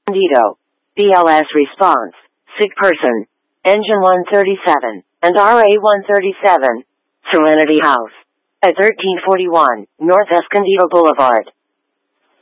Escondido. BLS response. Sick person. Engine 137 and RA 137. Serenity House. At 1341 North Escondido Boulevard.